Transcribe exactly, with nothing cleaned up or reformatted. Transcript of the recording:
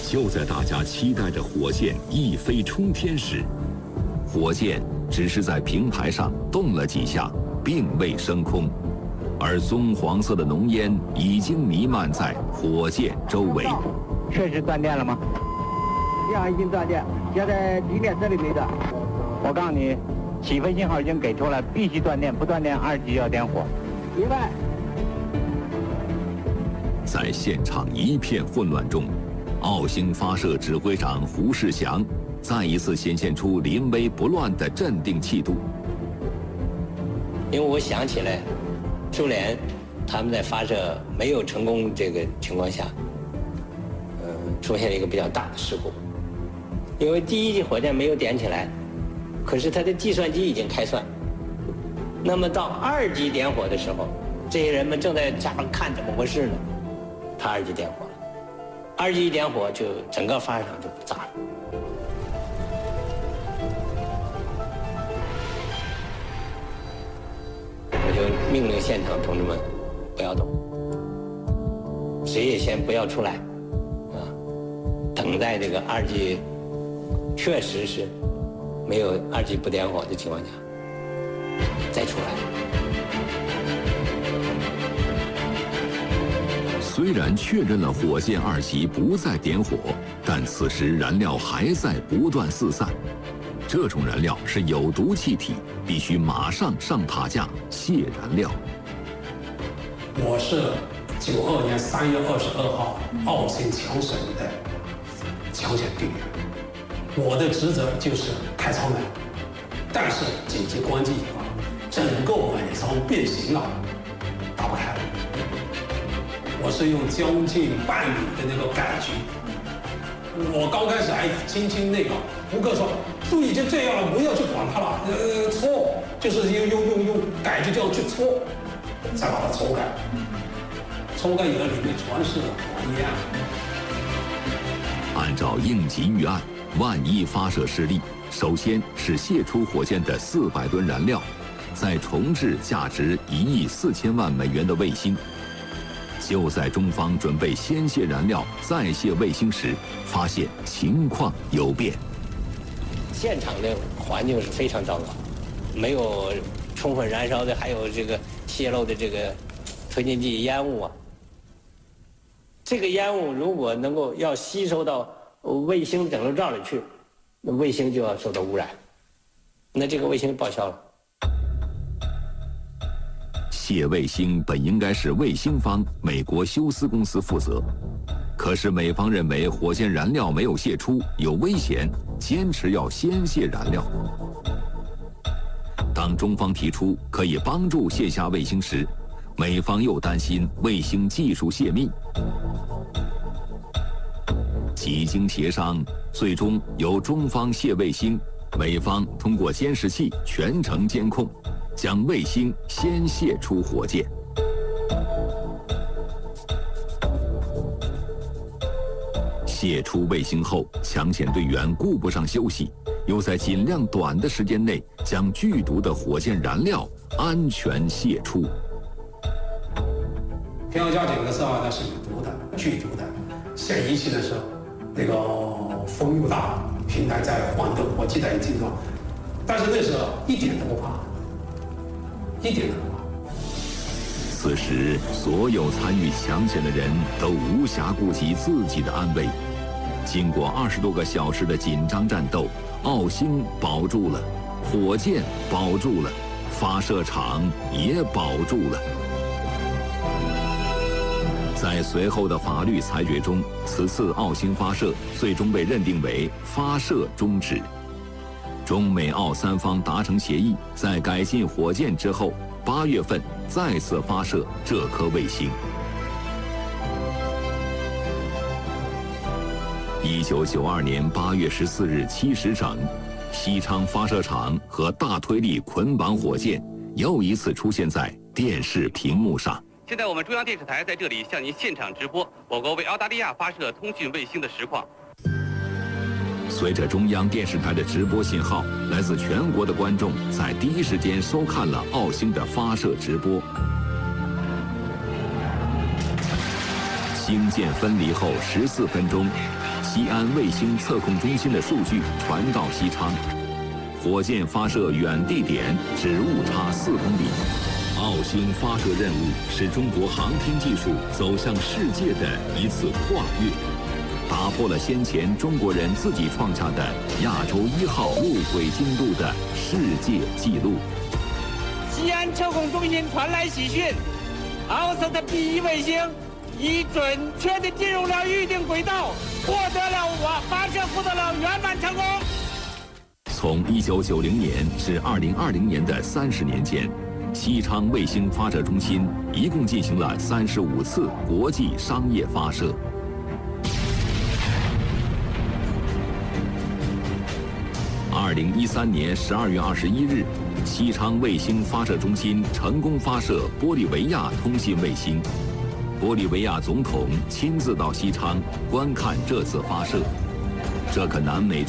就在大家期待着火箭一飞冲天时，火箭只是在平台上动了几下，并未升空，而棕黄色的浓烟已经弥漫在火箭周围。 确实断电了吗？ 电已经断电，现在地面这里没断。 我告诉你，起飞信号已经给出了，必须断电，不断电二级要点火。 明白。 在现场一片混乱中，澳星发射指挥长胡世祥再一次显现出临危不乱的镇定气度。 因为我想起来，苏联他们在发射没有成功这个情况下，呃，出现了一个比较大的事故。因为第一级火箭没有点起来，可是它的计算机已经开算。那么到二级点火的时候，这些人们正在下边看怎么回事呢？他二级点火了，二级一点火就整个发射场就炸了。我就命令现场同志们不要动，谁也先不要出来，啊，等待这个二级确实是没有二级不点火的情况下再出来。 虽然确认了火箭二级不再点火，但此时燃料还在不断四散。这种燃料是有毒气体，必须马上上塔架卸燃料。 我是九二年三月二十二号澳星强省的抢险队员，我的职责就是开舱门，但是紧急关机以后，整个尾舱变形了，打不开了。我是用将近半米的那个杆局，我刚开始还轻轻那个，胡克说都已经这样了，不要去管它了，呃，搓，就是用用用用杆局这样去搓，再把它搓开，搓开以后里面全是火焰。 按照应急预案，万一发射失利，首先是泄出火箭的四百吨燃料，再重置价值一亿四千万美元的卫星。就在中方准备先卸燃料再卸卫星时，发现情况有变。 现场的环境是非常糟糕，没有充分燃烧的，还有这个泄漏的这个推进剂烟雾啊。这个烟雾如果能够要吸收到卫星整流罩里去，那卫星就要受到污染，那这个卫星报销了。 卸卫星本应该是卫星方美国休斯公司负责，可是美方认为火箭燃料没有泄出，有危险，坚持要先卸燃料。当中方提出可以帮助卸下卫星时，美方又担心卫星技术泄密。几经协商，最终由中方卸卫星，美方通过监视器全程监控，将卫星先卸出火箭。卸出卫星后，抢险队员顾不上休息，又在尽量短的时间内将剧毒的火箭燃料安全卸出。 天要加减的时候，它是有毒的、剧毒的。卸仪器的时候，那个风又大，平台在晃动，我记得很清楚。但是那时候一点都不怕。一点都不怕。 此时，所有参与抢险的人都无暇顾及自己的安危。经过二十多个小时的紧张战斗，澳星保住了，火箭保住了，发射场也保住了。在随后的法律裁决中，此次澳星发射最终被认定为发射终止。中美澳三方达成协议，在改进火箭之后，八月份再次发射这颗卫星。一九九二年八月十四日七时整，西昌发射场和大推力捆绑火箭又一次出现在电视屏幕上。 现在我们中央电视台在这里向您现场直播我国为澳大利亚发射通讯卫星的实况。 随着中央电视台的直播信号，来自全国的观众在第一时间收看了澳星的发射直播。星际线分离后十四分钟，西安卫星测控中心的数据传到西昌，火箭发射远地点只误差四公里。奥星发射任务是中国航天技术走向世界的一次跨越，打破了先前中国人自己创下的亚洲一号路轨精度的世界纪录。 西安测控中心传来喜讯，奥斯特 B 一卫星已准确地进入了预定轨道，获得了我发射获得了圆满成功。 从一九九零年至二零二零年的三十年间，西昌卫星发射中心一共进行了三十五次国际商业发射。二零一三年十二月二十一日，西昌卫星发射中心成功发射玻利维亚通信卫星。玻利维亚总统亲自到西昌观看这次发射，这可南美洲